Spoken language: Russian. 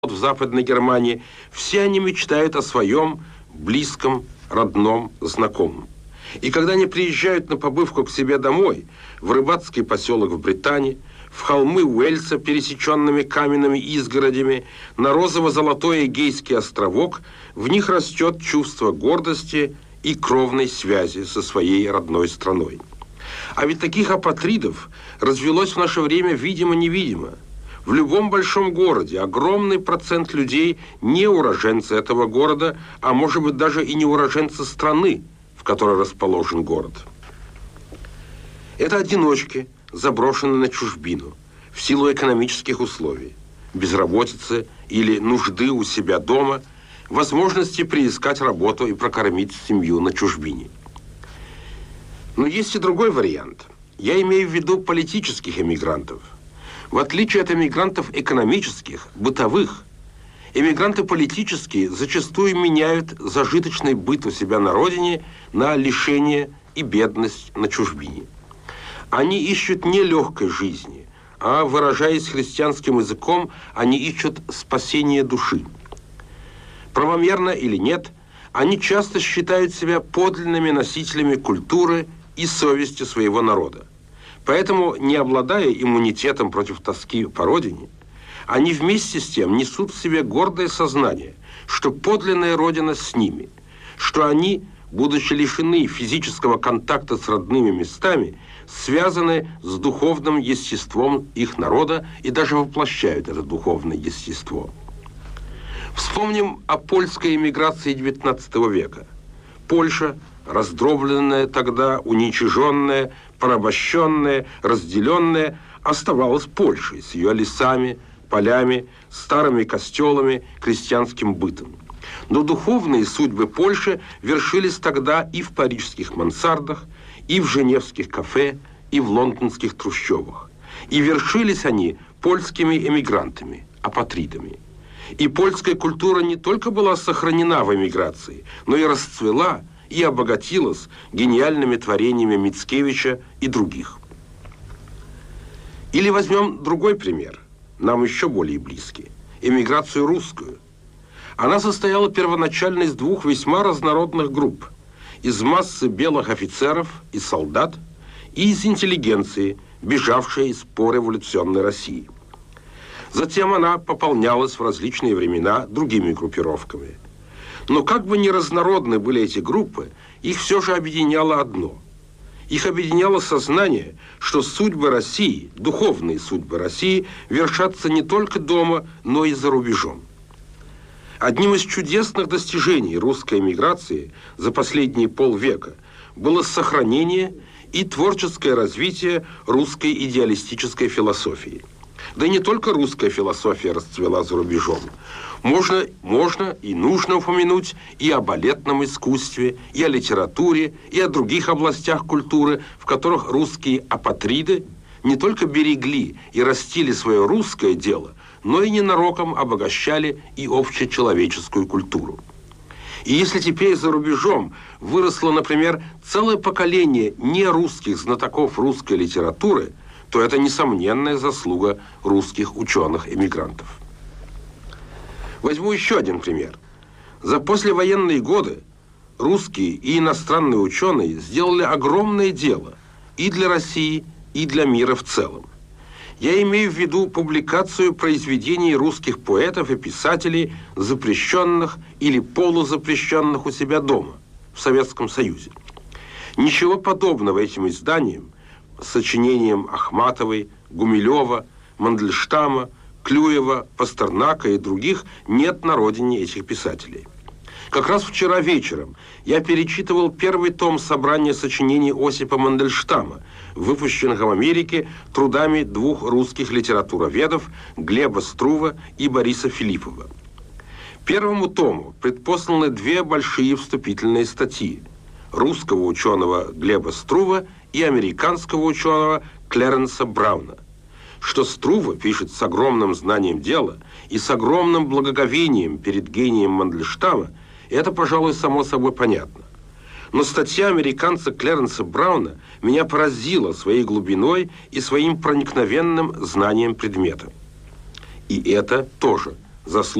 в Западной Германии, все они мечтают о своем близком, родном, знакомом. И когда они приезжают на побывку к себе домой, в рыбацкий поселок в Британии, в холмы Уэльса, пересеченными каменными изгородями, на розово-золотой Эгейский островок, в них растет чувство гордости и кровной связи со своей родной страной. А ведь таких апатридов развелось в наше время видимо-невидимо. В любом большом городе огромный процент людей не уроженцы этого города, а может быть даже и не уроженцы страны, в которой расположен город. Это одиночки, заброшенные на чужбину в силу экономических условий, безработицы или нужды у себя дома, возможности приискать работу и прокормить семью на чужбине. Но есть и другой вариант. Я имею в виду политических эмигрантов. В отличие от эмигрантов экономических, бытовых, эмигранты политические зачастую меняют зажиточный быт у себя на родине на лишение и бедность на чужбине. Они ищут не легкой жизни, а, выражаясь христианским языком, они ищут спасение души. Правомерно или нет, они часто считают себя подлинными носителями культуры и совести своего народа. Поэтому, не обладая иммунитетом против тоски по родине, они вместе с тем несут в себе гордое сознание, что подлинная родина с ними, что они, будучи лишены физического контакта с родными местами, связаны с духовным естеством их народа и даже воплощают это духовное естество. Вспомним о польской эмиграции XIX века. Польша, раздробленная тогда, уничиженная, порабощенная, разделенная, оставалась Польшей с ее лесами, полями, старыми костелами, крестьянским бытом. Но духовные судьбы Польши вершились тогда и в парижских мансардах, и в женевских кафе, и в лондонских трущобах. И вершились они польскими эмигрантами, апатридами. И польская культура не только была сохранена в эмиграции, но и расцвела и обогатилась гениальными творениями Мицкевича и других. Или возьмем другой пример, нам еще более близкий – эмиграцию русскую. Она состояла первоначально из двух весьма разнородных групп – из массы белых офицеров и солдат и из интеллигенции, бежавшей из пореволюционной России. Затем она пополнялась в различные времена другими группировками. Но как бы ни разнородны были эти группы, их все же объединяло одно. Их объединяло сознание, что судьбы России, духовные судьбы России, вершатся не только дома, но и за рубежом. Одним из чудесных достижений русской эмиграции за последние полвека было сохранение и творческое развитие русской идеалистической философии. Да и не только русская философия расцвела за рубежом. Можно и нужно упомянуть и о балетном искусстве, и о литературе, и о других областях культуры, в которых русские апатриды не только берегли и растили свое русское дело, но и ненароком обогащали и общечеловеческую культуру. И если теперь за рубежом выросло, например, целое поколение нерусских знатоков русской литературы, то это несомненная заслуга русских ученых-эмигрантов. Возьму еще один пример. За послевоенные годы русские и иностранные ученые сделали огромное дело и для России, и для мира в целом. Я имею в виду публикацию произведений русских поэтов и писателей, запрещенных или полузапрещенных у себя дома, в Советском Союзе. Ничего подобного этим изданиям, сочинениям Ахматовой, Гумилева, Мандельштама, Клюева, Пастернака и других нет на родине этих писателей. Как раз вчера вечером я перечитывал первый том собрания сочинений Осипа Мандельштама, выпущенных в Америке трудами двух русских литературоведов Глеба Струва и Бориса Филиппова. Первому тому предпосланы две большие вступительные статьи русского ученого Глеба Струва и американского ученого Клэренса Брауна. Что Струва пишет с огромным знанием дела и с огромным благоговением перед гением Мандельштама, это, пожалуй, само собой понятно. Но статья американца Клэренса Брауна меня поразила своей глубиной и своим проникновенным знанием предмета. И это тоже заслуживает